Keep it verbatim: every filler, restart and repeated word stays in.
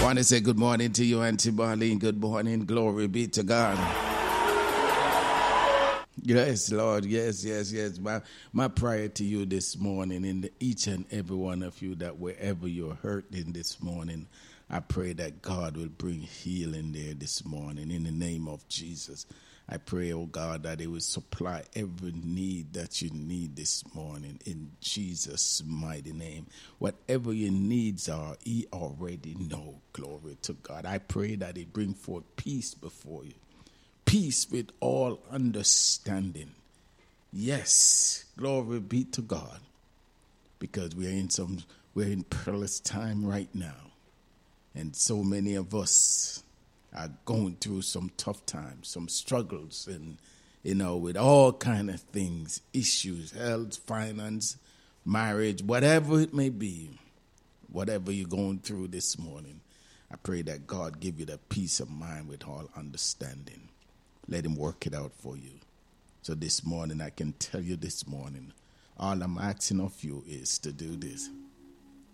want to say good morning to you, Auntie Marlene. Good morning. Glory be to God. Yes, Lord. Yes, yes, yes. My my prayer to you this morning, in the, each and every one of you, that wherever you're hurting this morning, I pray that God will bring healing there this morning in the name of Jesus. I pray, oh God, that He will supply every need that you need this morning in Jesus' mighty name. Whatever your needs are, He already know. Glory to God. I pray that He bring forth peace before you. Peace with all understanding. Yes, glory be to God. Because we're in some, we're in perilous time right now. And so many of us are going through some tough times, some struggles, and, you know, with all kind of things, issues, health, finance, marriage, whatever it may be, whatever you're going through this morning, I pray that God give you the peace of mind with all understanding. Let Him work it out for you. So this morning, I can tell you this morning, all I'm asking of you is to do this.